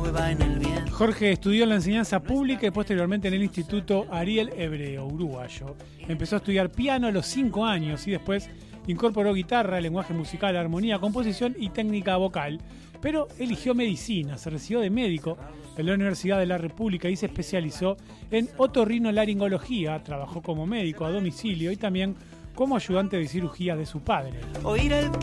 cueva en el viento. Jorge estudió en la enseñanza pública y posteriormente en el Instituto Ariel Hebreo, uruguayo. Empezó a estudiar piano a los 5 años y después incorporó guitarra, lenguaje musical, armonía, composición y técnica vocal. Pero eligió medicina, se recibió de médico en la Universidad de la República y se especializó en otorrinolaringología. Trabajó como médico a domicilio y también como ayudante de cirugía de su padre. Oír el